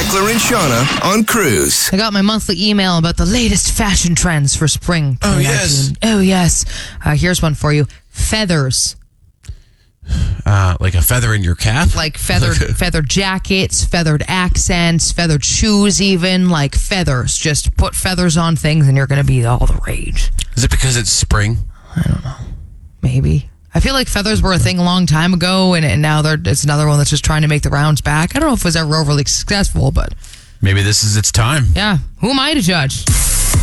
Beckler and Shauna on Cruise. I got my monthly email about the latest fashion trends for spring 2019. Oh, yes. Oh, yes. Here's one for you. Feathers. Like a feather in your cap? Like feathered jackets, feathered accents, feathered shoes even. Like feathers. Just put feathers on things and you're going to be all the rage. Is it because it's spring? I don't know. Maybe. I feel like feathers were a thing a long time ago, and now it's another one that's just trying to make the rounds back. I don't know if it was ever overly successful, but... Maybe this is its time. Yeah. Who am I to judge?